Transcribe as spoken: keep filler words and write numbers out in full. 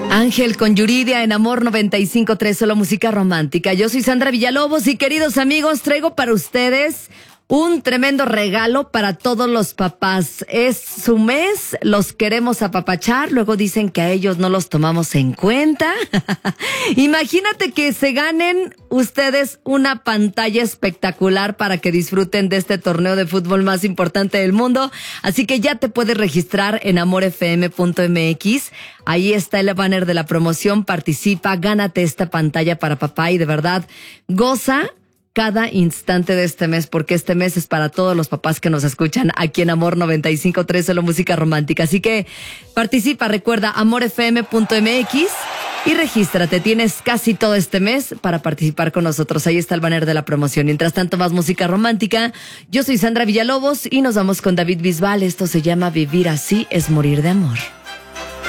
Ángel con Yuridia en Amor noventa y cinco punto tres, solo música romántica. Yo soy Sandra Villalobos y queridos amigos, traigo para ustedes un tremendo regalo para todos los papás. Es su mes, los queremos apapachar, luego dicen que a ellos no los tomamos en cuenta. Imagínate que se ganen ustedes una pantalla espectacular para que disfruten de este torneo de fútbol más importante del mundo. Así que ya te puedes registrar en amor f m punto m x. Ahí está el banner de la promoción, participa, gánate esta pantalla para papá y de verdad, goza cada instante de este mes, porque este mes es para todos los papás que nos escuchan aquí en Amor noventa y cinco punto tres, solo música romántica. Así que participa, recuerda amor f m punto m x y regístrate. Tienes casi todo este mes para participar con nosotros. Ahí está el banner de la promoción. Mientras tanto, más música romántica. Yo soy Sandra Villalobos y nos vamos con David Bisbal. Esto se llama Vivir así es morir de amor.